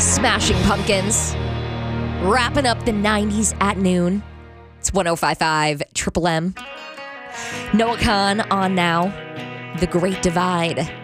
Smashing Pumpkins. Wrapping up the 90s at noon. It's 105.5 Triple M. Noah Khan on now. The Great Divide.